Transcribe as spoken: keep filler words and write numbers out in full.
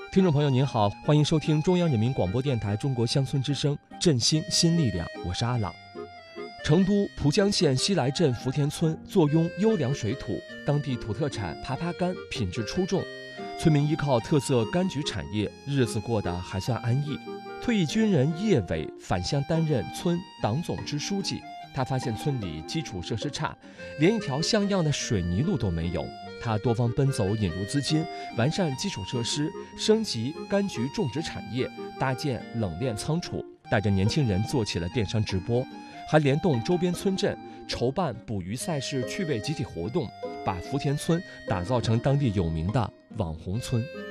听众朋友您好，欢迎收听中央人民广播电台中国乡村之声振兴新力量，我是阿朗。成都蒲江县西来镇福田村坐拥优良水土，当地土特产耙耙柑品质出众，村民依靠特色柑橘产业，日子过得还算安逸。退役军人叶伟返乡担任村党总支书记，他发现村里基础设施差，连一条像样的水泥路都没有。他多方奔走引入资金，完善基础设施，升级柑橘种植产业，搭建冷链仓储，带着年轻人做起了电商直播，还联动周边村镇筹办捕鱼赛事趣味集体活动，把福田村打造成当地有名的网红村。